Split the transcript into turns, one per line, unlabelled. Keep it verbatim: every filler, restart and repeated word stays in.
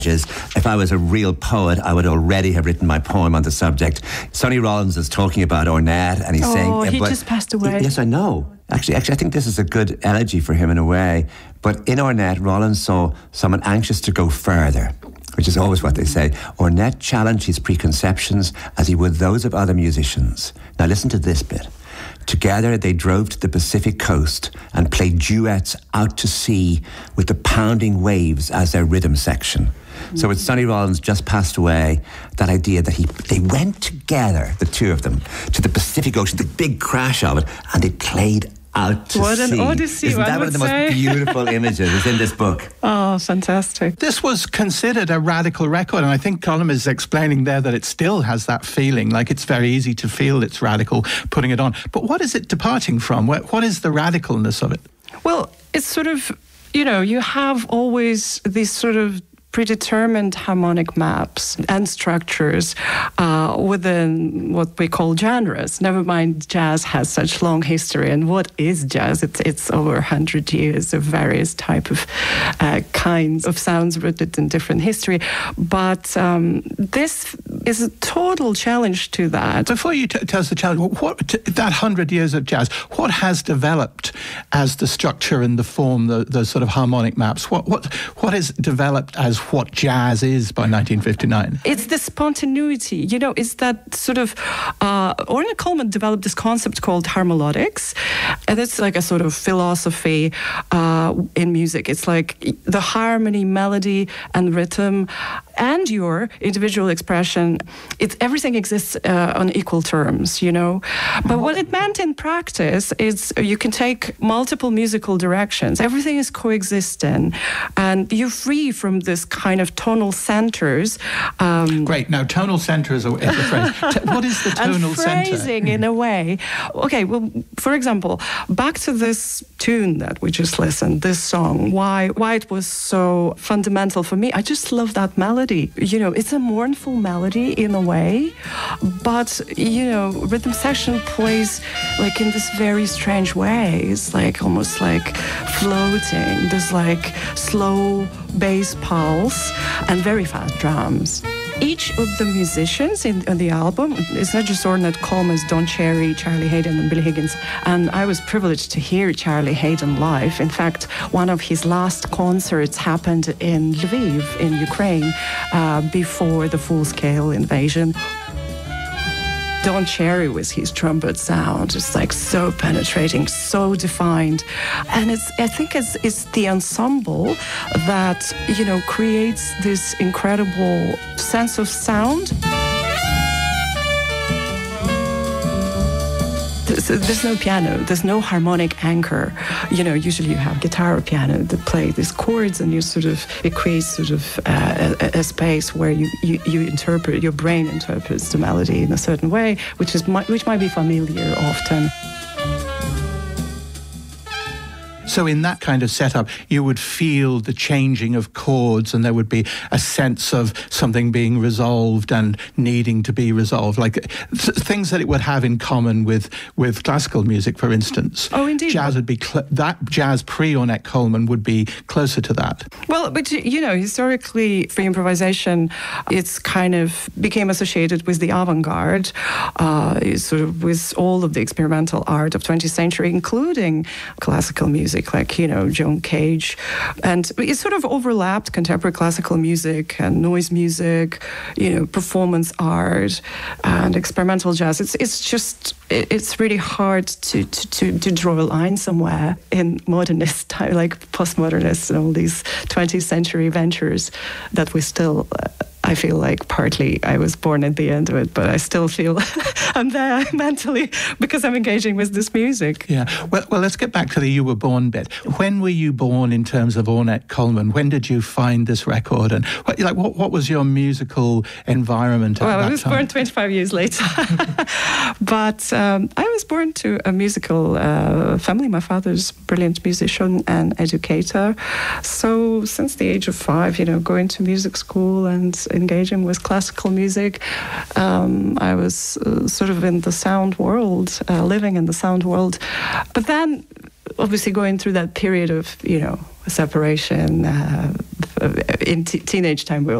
If I was a real poet, I would already have written my poem on the subject. Sonny Rollins is talking about Ornette, and he's
oh,
saying...
Oh, he
but,
just passed away.
Yes, I know. Actually, actually, I think this is a good elegy for him in a way. But in Ornette, Rollins saw someone anxious to go further, which is always what they say. Ornette challenged his preconceptions as he would those of other musicians. Now listen to this bit. Together they drove to the Pacific coast and played duets out to sea with the pounding waves as their rhythm section. Mm-hmm. So with Sonny Rollins just passed away, that idea that he they went together, the two of them, to the Pacific Ocean, the big crash of it, and they played out to
what
sea.
What an odyssey,
Isn't that
one
one of the
say?
most beautiful images is in this book?
Oh, fantastic.
This was considered a radical record, and I think Colm is explaining there that it still has that feeling, like it's very easy to feel it's radical putting it on. But what is it departing from? What, what is the radicalness of it?
Well, it's sort of, you know, you have always these sort of predetermined harmonic maps and structures uh, within what we call genres. Never mind, jazz has such long history. And what is jazz? It's it's over a hundred years of various type of uh, kinds of sounds rooted in different history. But um, this is a total challenge to that.
Before you t- tell us the challenge, what t- that hundred years of jazz, what has developed as the structure and the form, the, the sort of harmonic maps? What what what is developed as what jazz is by nineteen fifty-nine?
It's the spontaneity, you know, it's that sort of, uh, Ornette Coleman developed this concept called harmolodics, and it's like a sort of philosophy uh, in music. It's like the harmony, melody, and rhythm, and your individual expression. It's everything exists uh, on equal terms, you know. But what it meant in practice is you can take multiple musical directions. Everything is coexisting, and you're free from this kind of tonal centers. Um,
Great. Now, tonal center is a, is a phrase. T- what is the tonal
and
center?
phrasing in a way. Okay, well, for example, back to this tune that we just listened, this song, why why it was so fundamental for me. I just love that melody. You know, it's a mournful melody in a way, but, you know, rhythm section plays like in this very strange way. It's like almost like floating. There's like slow bass pulse and very fast drums. Each of the musicians in, in the album, it's not just Ornette Coleman, it's Don Cherry, Charlie Haydn, and Billy Higgins. And I was privileged to hear Charlie Haydn live. In fact, one of his last concerts happened in Lviv, in Ukraine, uh, before the full-scale invasion. Don Cherry with his trumpet sound, it's like so penetrating, so defined. And it's, I think it's, it's the ensemble that, you know, creates this incredible sense of sound. There's, there's no piano, there's no harmonic anchor. You know, usually you have guitar or piano that play these chords, and you sort of, it creates sort of uh, a, a space where you, you, you interpret, your brain interprets the melody in a certain way, which is which might be familiar often.
So in that kind of setup, you would feel the changing of chords, and there would be a sense of something being resolved and needing to be resolved, like th- things that it would have in common with, with classical music, for instance.
Oh, indeed.
Jazz would be cl- that jazz pre-Ornette Coleman would be closer to that.
Well, but you know, historically, free improvisation, it's kind of became associated with the avant-garde, uh, sort of with all of the experimental art of twentieth century, including classical music, like, you know, Joan Cage. And it sort of overlapped contemporary classical music and noise music, you know, performance art and experimental jazz. It's it's just, it's really hard to, to, to, to draw a line somewhere in modernist time, like postmodernists and all these twentieth century ventures that we still... Uh, I feel like partly I was born at the end of it, but I still feel I'm there mentally because I'm engaging with this music.
Yeah. Well, well, let's get back to the you were born bit. When were you born in terms of Ornette Coleman? When did you find this record? And what, like, what, what was your musical environment at
well,
that time?
Well, I was born twenty-five years later. But um, I was born to a musical uh, family. My father's a brilliant musician and educator. So since the age of five, you know, going to music school and engaging with classical music. Um, I was uh, sort of in the sound world, uh, living in the sound world. But then, obviously, going through that period of, you know, separation, uh, uh, in t- teenage time we